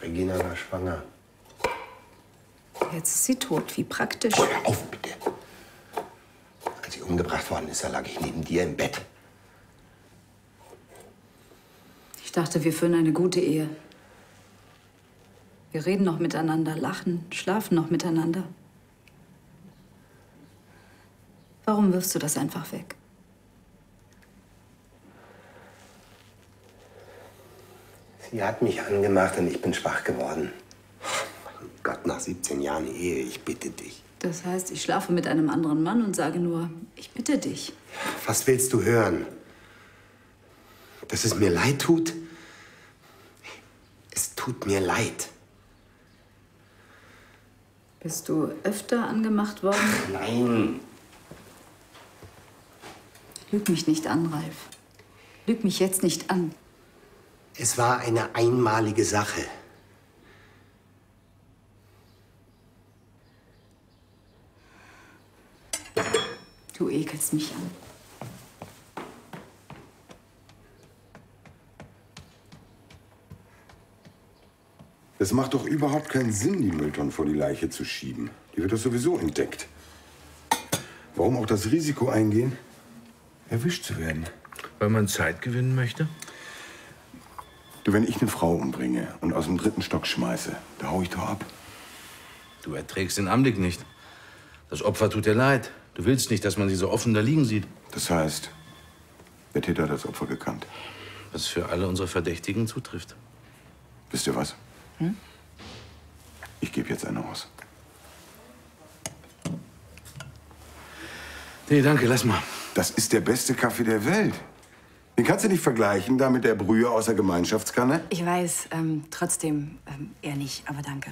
Regina war schwanger. Jetzt ist sie tot. Wie praktisch. Oh, hör auf, bitte. Als sie umgebracht worden ist, da lag ich neben dir im Bett. Ich dachte, wir führen eine gute Ehe. Wir reden noch miteinander, lachen, schlafen noch miteinander. Warum wirfst du das einfach weg? Sie hat mich angemacht und ich bin schwach geworden. Mein Gott, nach 17 Jahren Ehe, ich bitte dich. Das heißt, ich schlafe mit einem anderen Mann und sage nur, ich bitte dich. Was willst du hören? Dass es mir leid tut? Es tut mir leid. Bist du öfter angemacht worden? Ach, nein. Lüg mich nicht an, Ralf. Lüg mich jetzt nicht an. Es war eine einmalige Sache. Du ekelst mich an. Es macht doch überhaupt keinen Sinn, die Mülltonnen vor die Leiche zu schieben. Die wird doch sowieso entdeckt. Warum auch das Risiko eingehen, erwischt zu werden? Weil man Zeit gewinnen möchte? Du, wenn ich eine Frau umbringe und aus dem 3. Stock schmeiße, da hau ich doch ab. Du erträgst den Anblick nicht. Das Opfer tut dir leid. Du willst nicht, dass man sie so offen da liegen sieht. Das heißt, der Täter hat das Opfer gekannt. Was für alle unsere Verdächtigen zutrifft. Wisst ihr was? Ich gebe jetzt eine aus. Nee, danke, lass mal. Das ist der beste Kaffee der Welt. Den kannst du nicht vergleichen da mit der Brühe aus der Gemeinschaftskanne. Ich weiß, trotzdem eher nicht, aber danke.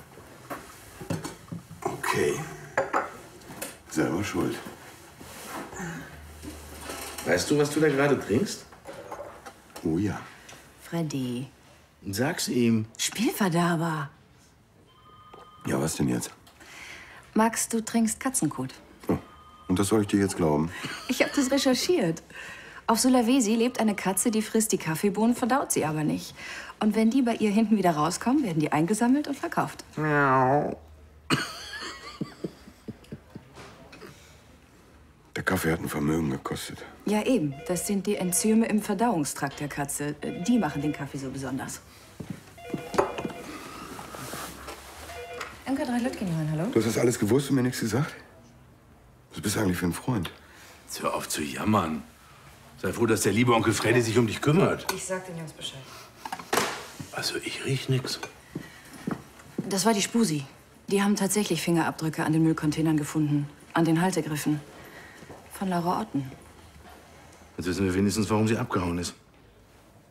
Okay. Selber schuld. Weißt du, was du da gerade trinkst? Oh ja. Freddy. Sag's ihm. Spielverderber. Ja, was denn jetzt? Max, du trinkst Katzenkot. Oh. Und das soll ich dir jetzt glauben? Ich habe das recherchiert. Auf Sulawesi lebt eine Katze, die frisst die Kaffeebohnen, verdaut sie aber nicht. Und wenn die bei ihr hinten wieder rauskommen, werden die eingesammelt und verkauft. Miau. Der Kaffee hat ein Vermögen gekostet. Ja, eben. Das sind die Enzyme im Verdauungstrakt der Katze. Die machen den Kaffee so besonders. MK3 Lötgenhain, hallo? Du hast das alles gewusst und mir nichts gesagt? Was bist du eigentlich für ein Freund? Jetzt hör auf zu jammern. Sei froh, dass der liebe Onkel Freddy sich um dich kümmert. Ich sag den Jungs Bescheid. Also, ich riech nix. Das war die Spusi. Die haben tatsächlich Fingerabdrücke an den Müllcontainern gefunden. An den Haltegriffen. Von Laura Otten. Jetzt wissen wir wenigstens, warum sie abgehauen ist.